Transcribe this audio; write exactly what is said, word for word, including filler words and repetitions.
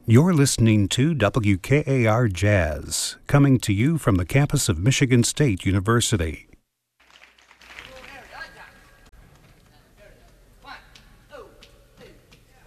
You're listening to W K A R Jazz, coming to you from the campus of Michigan State University.